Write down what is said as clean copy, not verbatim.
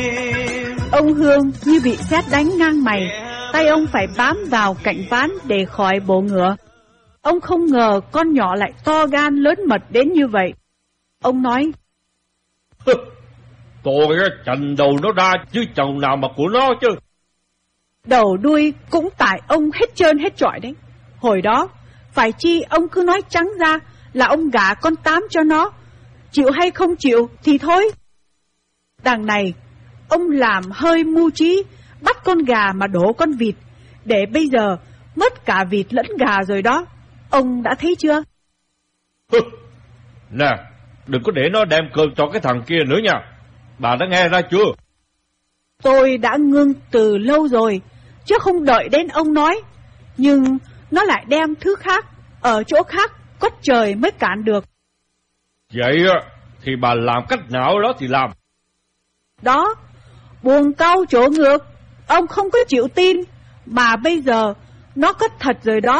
Ông Hương như bị sét đánh ngang mày, tay ông phải bám vào cạnh ván để khỏi bổ ngựa. Ông không ngờ con nhỏ lại to gan lớn mật đến như vậy. Ông nói: Tôi chành đầu nó ra chứ chồng nào mà của nó chứ. Đầu đuôi cũng tại ông hết trơn hết trọi đấy. Hồi đó phải chi ông cứ nói trắng ra là ông gả con Tám cho nó, chịu hay không chịu thì thôi. Đằng này ông làm hơi mưu trí, bắt con gà mà đổ con vịt, để bây giờ mất cả vịt lẫn gà rồi đó. Ông đã thấy chưa? Nè, đừng có để nó đem cơm cho cái thằng kia nữa nha. Bà đã nghe ra chưa? Tôi đã ngưng từ lâu rồi, chứ không đợi đến ông nói. Nhưng nó lại đem thứ khác, ở chỗ khác có trời mới cản được. Vậy thì bà làm cách nào đó thì làm. Đó, buồng cau chỗ ngược. Ông không có chịu tin, mà bây giờ nó có thật rồi đó.